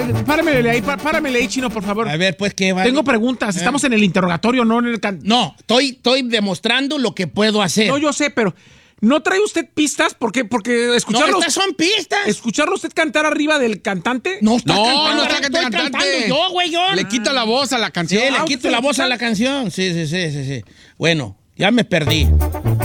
páramele ahí, Chino, por favor. A ver, pues, ¿qué va? Tengo preguntas. Estamos en el interrogatorio, no en el... No, estoy demostrando lo que puedo hacer. No, yo sé, pero... ¿No trae usted pistas? Porque escucharlo... No, estas son pistas. ¿Escucharlo usted cantar arriba del cantante? No está cantando. cantando yo, güey. Le quita la voz a la canción. Sí, le quito la voz a la canción. Sí. Bueno, ya me perdí.